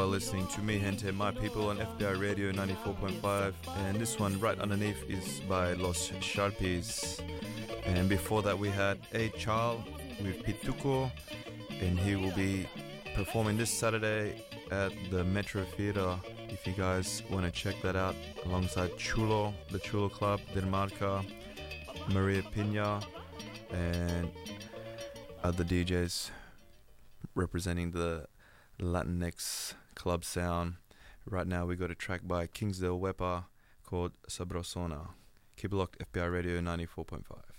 are listening to Me Gente, My People on FBI Radio 94.5, and this one right underneath is by Los Sharpies. And before that we had A Charles with Pituco, and he will be performing this Saturday at the Metro Theatre if you guys want to check that out, alongside Chulo, the Chulo Club, Del Marca, Maria Pina, and other DJs representing the Latinx club sound. Right now we got a track by Kingsdale Wepa called Sabrosona. Keep it locked, FBI Radio 94.5.